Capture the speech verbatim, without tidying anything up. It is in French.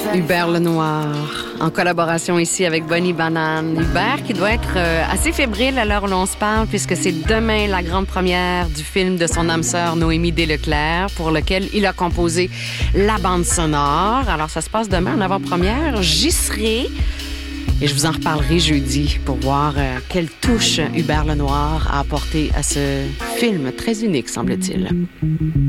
Hubert Lenoir, en collaboration ici avec Bonnie Banane. Hubert qui doit être euh, assez fébrile à l'heure où l'on se parle, puisque c'est demain la grande première du film de son âme sœur Noémie Desleclerc, pour lequel il a composé la bande sonore. Alors ça se passe demain en avant-première. J'y serai. Et je vous en reparlerai jeudi pour voir euh, quelle touche Hubert Lenoir a apporté à ce film très unique, semble-t-il.